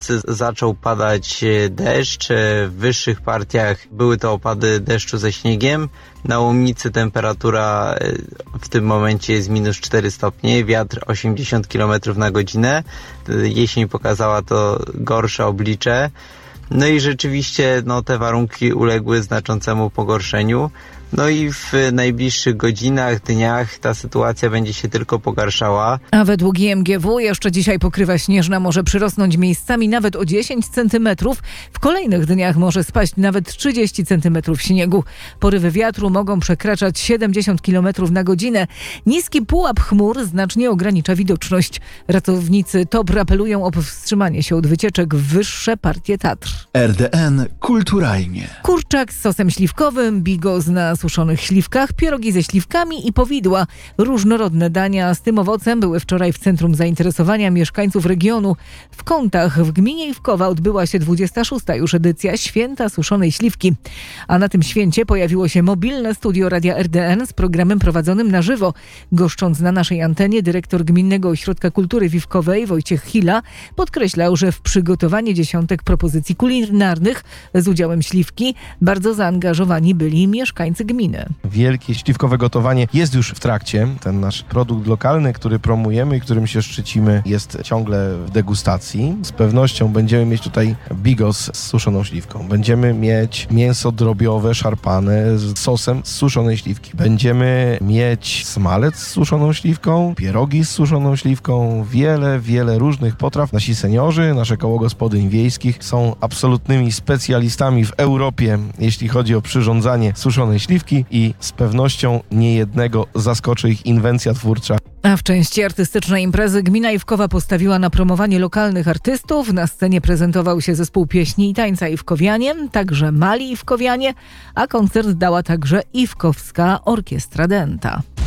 nocy zaczął padać deszcz. W wyższych partiach były to opady deszczu ze śniegiem. Na Łomnicy temperatura w tym momencie jest minus 4 stopnie, wiatr 80 km na godzinę. Jesień pokazała to gorsze oblicze. No i rzeczywiście te warunki uległy znaczącemu pogorszeniu. No i w najbliższych godzinach, dniach ta sytuacja będzie się tylko pogarszała. A według IMGW jeszcze dzisiaj pokrywa śnieżna może przyrosnąć miejscami nawet o 10 cm. W kolejnych dniach może spaść nawet 30 cm śniegu. Porywy wiatru mogą przekraczać 70 km na godzinę. Niski pułap chmur znacznie ogranicza widoczność. Ratownicy TOPR apelują o powstrzymanie się od wycieczek w wyższe partie Tatr. RDN kulturalnie. Kurczak z sosem śliwkowym, bigos na suszonych śliwkach, pierogi ze śliwkami i powidła. Różnorodne dania z tym owocem były wczoraj w centrum zainteresowania mieszkańców regionu. W Kątach w gminie Iwkowa odbyła się 26. już edycja Święta Suszonej Śliwki. A na tym święcie pojawiło się mobilne studio Radia RDN z programem prowadzonym na żywo. Goszcząc na naszej antenie, dyrektor Gminnego Ośrodka Kultury w Iwkowej Wojciech Hila podkreślał, że w przygotowanie dziesiątek propozycji kulinarnych z udziałem śliwki bardzo zaangażowani byli mieszkańcy gminy. Wielkie śliwkowe gotowanie jest już w trakcie. Ten nasz produkt lokalny, który promujemy i którym się szczycimy, jest ciągle w degustacji. Z pewnością będziemy mieć tutaj bigos z suszoną śliwką. Będziemy mieć mięso drobiowe, szarpane z sosem z suszonej śliwki. Będziemy mieć smalec z suszoną śliwką, pierogi z suszoną śliwką, wiele różnych potraw. Nasi seniorzy, nasze koło gospodyń wiejskich są absolutnymi specjalistami w Europie, jeśli chodzi o przyrządzanie suszonej śliwki i z pewnością niejednego zaskoczy ich inwencja twórcza. A w części artystycznej imprezy gmina Iwkowa postawiła na promowanie lokalnych artystów. Na scenie prezentował się zespół pieśni i tańca Iwkowianie, także Mali Iwkowianie, a koncert dała także Iwkowska Orkiestra Dęta.